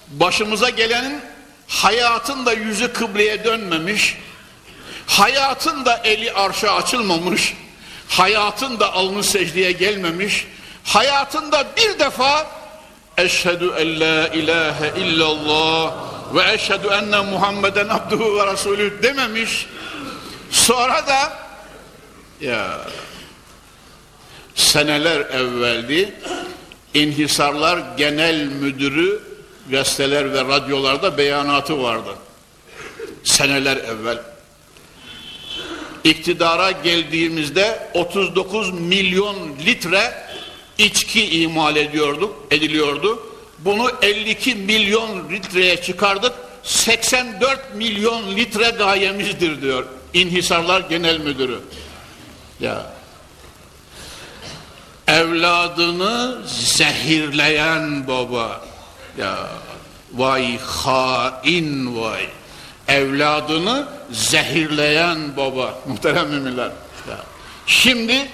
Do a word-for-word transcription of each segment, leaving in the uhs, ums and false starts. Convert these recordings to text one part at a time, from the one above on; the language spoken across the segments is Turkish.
başımıza gelenin hayatında yüzü kıbleye dönmemiş, hayatında eli arşa açılmamış, hayatında alnı secdeye gelmemiş, hayatında bir defa eşhedü en la ilahe illallah ve eşhedü enne Muhammeden abduhu ve resulü dememiş. Sonra da ya seneler evveldi İnhisarlar Genel Müdürü gazeteler ve radyolarda beyanatı vardı. Seneler evvel. İktidara geldiğimizde otuz dokuz milyon litre içki imal ediyorduk, ediliyordu. Bunu elli iki milyon litreye çıkardık. seksen dört milyon litre gayemizdir diyor İnhisarlar Genel Müdürü. Ya evladını zehirleyen baba. Ya vay hain vay. Evladını zehirleyen baba. Muhterem müminler. Ya. Şimdi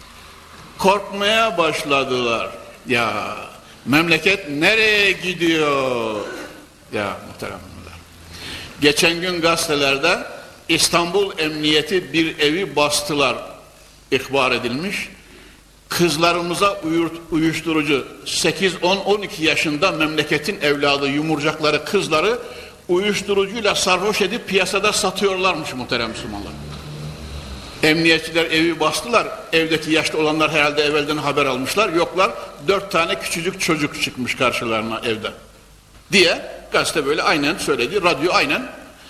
korkmaya başladılar. Ya memleket nereye gidiyor? Ya muhterem müminler. Geçen gün gazetelerde İstanbul Emniyeti bir evi bastılar. İhbar edilmiş. Kızlarımıza uyuşturucu sekiz on on iki yaşında memleketin evladı yumurcakları kızları uyuşturucuyla sarhoş edip piyasada satıyorlarmış muhterem Müslümanlar. Emniyetçiler evi bastılar. Evdeki yaşlı olanlar herhalde evvelden haber almışlar. Yoklar. Dört tane küçücük çocuk çıkmış karşılarına evde. Diye gazete böyle aynen söyledi. Radyo aynen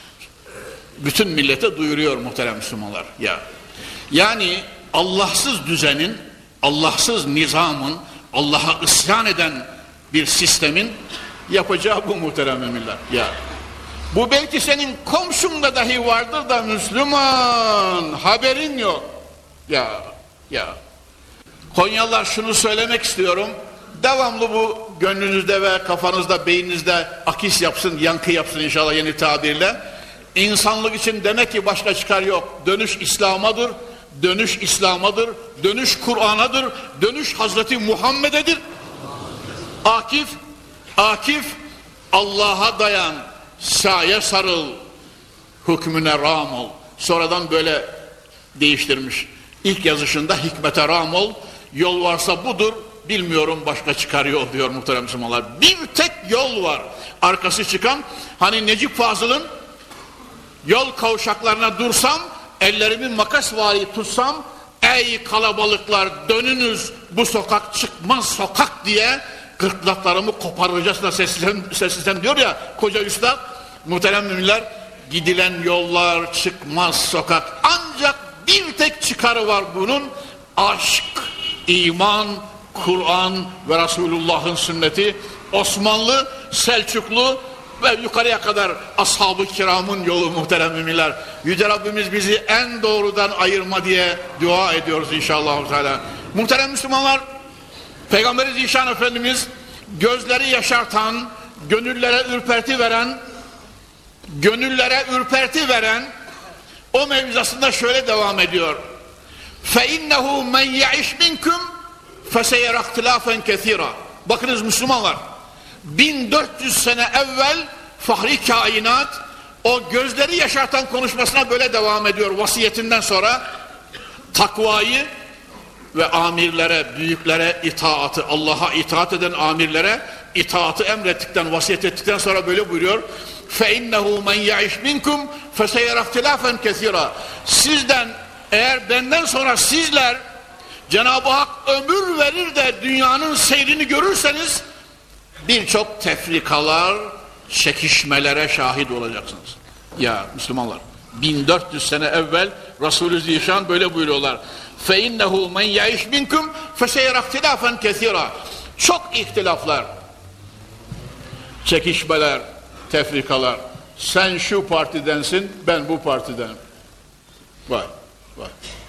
bütün millete duyuruyor muhterem Müslümanlar. Ya. Yani Allahsız düzenin, Allahsız nizamın, Allah'a isyan eden bir sistemin yapacağı bu muhterem müminler. Ya. Bu belki senin komşunda dahi vardır da Müslüman haberin yok. Ya ya. Konyalılar şunu söylemek istiyorum. Devamlı bu gönlünüzde ve kafanızda, beyninizde akis yapsın, yankı yapsın inşallah yeni tabirle. İnsanlık için demek ki başka çıkar yok. Dönüş İslam'adır. Dönüş İslam'adır. Dönüş Kur'an'adır. Dönüş Hazreti Muhammed'edir. Akif, Akif Allah'a dayan. Saye sarıl, hükmüne ram ol. Sonradan böyle değiştirmiş. İlk yazışında hikmete ram ol. Yol varsa budur, bilmiyorum başka çıkar yol diyor muhterem Müslümanlar. Bir tek yol var. Arkası çıkan, hani Necip Fazıl'ın yol kavşaklarına dursam, ellerimi makasvari tutsam, ey kalabalıklar dönünüz bu sokak çıkmaz sokak diye gırtlaklarımı koparacağız da sessizden, sessizden diyor ya koca üstad. Muhterem müminler, gidilen yollar çıkmaz sokak. Ancak bir tek çıkarı var bunun. Aşk, iman, Kur'an ve Resulullah'ın sünneti. Osmanlı, Selçuklu ve yukarıya kadar ashab-ı kiramın yolu muhterem müminler. Yüce Rabbimiz bizi en doğrudan ayırma diye dua ediyoruz inşallah. Muhterem Müslümanlar, Peygamber-i Zişan Efendimiz gözleri yaşartan, gönüllere ürperti veren, gönüllere ürperti veren o mevzasında şöyle devam ediyor. فَاِنَّهُ مَنْ يَعِشْ مِنْكُمْ فَسَيَرَ اخْتِلَافًا كَثِيرًا. Bakınız Müslümanlar, bin dört yüz sene evvel Fahri Kainat o gözleri yaşartan konuşmasına böyle devam ediyor vasiyetinden sonra. Takvayı ve amirlere, büyüklere itaatı, Allah'a itaat eden amirlere itaatı emrettikten, vasiyet ettikten sonra böyle buyuruyor. فَاِنَّهُ مَنْ يَعِشْ مِنْكُمْ فَسَيَرَ اخْتِلَافًا كَثِيرًا. Sizden, eğer benden sonra sizler Cenab-ı Hak ömür verir de dünyanın seyrini görürseniz birçok tefrikalar, çekişmelere şahit olacaksınız. Ya Müslümanlar, bin dört yüz sene evvel Resulü Zişan böyle buyuruyorlar. فَاِنَّهُ مَنْ يَعِشْ مِنْكُمْ فَسَيَرَ اخْتِلَافًا كَثِيرًا. Çok ihtilaflar, çekişmeler, tefrikalar. Sen şu partidensin, ben bu partidenim. Vay, vay.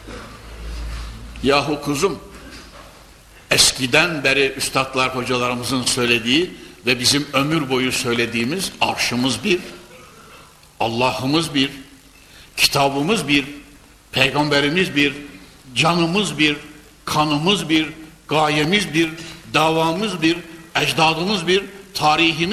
Yahu kuzum, eskiden beri üstadlar, hocalarımızın söylediği ve bizim ömür boyu söylediğimiz arşımız bir, Allah'ımız bir, kitabımız bir, peygamberimiz bir, canımız bir, kanımız bir, gayemiz bir, davamız bir, ecdadımız bir, tarihimiz